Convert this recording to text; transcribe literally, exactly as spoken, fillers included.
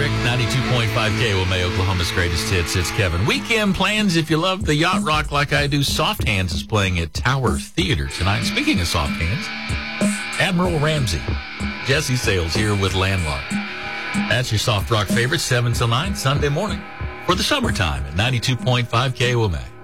Rick, ninety-two point five K O M A, Oklahoma's greatest hits. It's Kevin. Weekend plans, if you love the yacht rock like I do, Soft Hands is playing at Tower Theater tonight. Speaking of Soft Hands, Admiral Ramsey, Jesse Sales here with Landmark. That's your soft rock favorite, seven till nine, Sunday morning for the summertime at ninety-two point five K O M A.